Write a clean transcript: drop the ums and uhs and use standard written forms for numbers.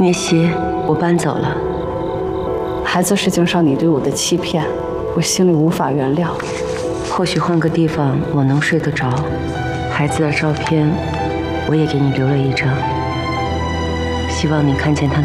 聂曦，我搬走了。 孩子事情上你对我的欺骗，我心里无法原谅。 或许换个地方我能睡得着。孩子的照片，我也给你留了一张，希望你看见他的